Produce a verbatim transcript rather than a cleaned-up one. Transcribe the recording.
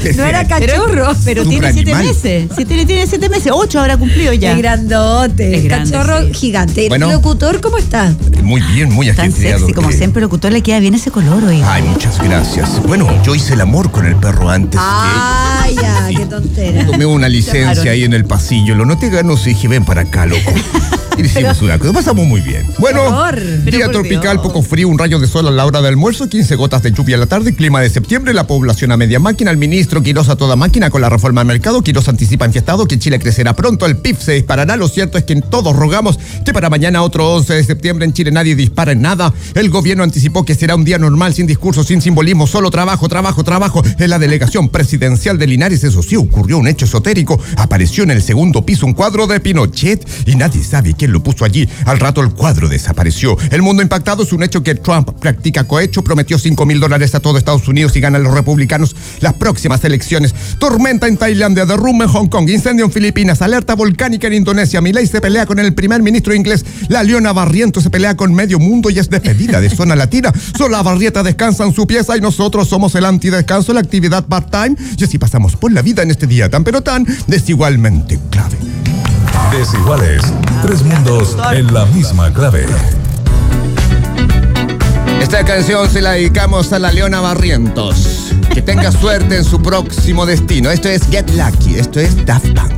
No era cachorro. Pero tiene siete meses. Sí, tiene, tiene siete meses. Ocho habrá cumplido ya. Es grandote. Es grande, cachorro sí. gigante. Bueno. ¿El locutor cómo está? Muy bien, muy Tan ajetreado. sexy, como Eh, siempre, el locutor le queda bien ese color, oiga. Ay, muchas gracias. Bueno, yo hice el amor con el perro antes Ay, ya, Sí. qué tontera. que tomé una licencia Llamaron. ahí en el pasillo. Lo noté ganos y dije, ven para acá, loco. Y hicimos una cosa. Pasamos muy bien. Bueno, Por favor. Pero día por tropical, Dios. poco frío, un rayo de sol a la hora del almuerzo, quince gotas de lluvia a la tarde, clima de septiembre, la población a media máquina, el ministro Quirós a toda máquina con la reforma al mercado. Quirós anticipa enfiestado que Chile crecerá pronto, el P I B se disparará. Lo cierto es que todos rogamos que para mañana, otro once de septiembre, en Chile nadie dispara en nada. El gobierno anticipó que será un día normal, sin discurso, sin simbolismo, solo trabajo, trabajo, trabajo. En la delegación presidencial de Linares, eso sí, ocurrió un hecho esotérico. Apareció en el segundo piso un cuadro de Pinochet y nadie sabe quién lo puso allí. Al rato el cuadro desapareció. El mundo impactado es un hecho que Trump practica cohecho, prometió cinco mil dólares a todo Estados Unidos y ganan los republicanos las próximas elecciones. Tormenta en Tailandia, derrumbe en Hong Kong, incendio en Filipinas, alerta volcánica en Indonesia. Milei se pelea con el primer ministro inglés. La Leona Barrientos se pelea con medio mundo y es despedida de Zona Latina. Sola Barrieta descansa en su pieza y nosotros somos el antidescanso, la actividad part-time. Y así pasamos por la vida en este día tan pero tan desigualmente clave. Desiguales, tres mundos en la misma clave. Esta canción se la dedicamos a la Leona Barrientos. Que tenga suerte en su próximo destino. Esto es Get Lucky, esto es Daft Punk.